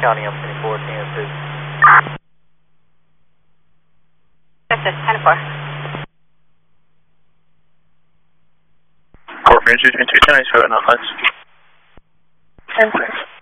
County, I'm 24, TN2. Texas, 10-4. Fort Francis, 22, 10, 7, not less. 10-4.